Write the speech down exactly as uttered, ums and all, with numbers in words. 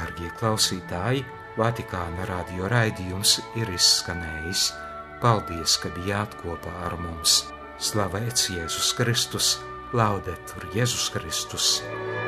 Dārgie klausītāji, Vatikāna radio raidījums ir izskanējis. Paldies, ka bijāt kopā ar mums. Slavēts Jēzus Kristus, Laudetur Jēzus Kristus.